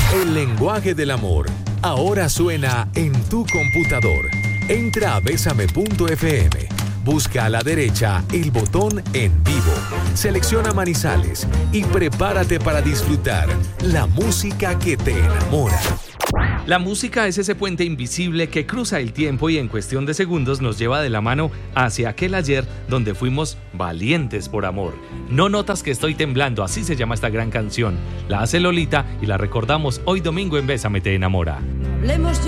El lenguaje del amor ahora suena en tu computador. Entra a besame.fm. Busca a la derecha el botón En Vivo. Selecciona Manizales y prepárate para disfrutar la música que te enamora. La música es ese puente invisible que cruza el tiempo y en cuestión de segundos nos lleva de la mano hacia aquel ayer donde fuimos valientes por amor. No notas que estoy temblando, así se llama esta gran canción. La hace Lolita y la recordamos hoy domingo en Bésame te enamora. Hablemos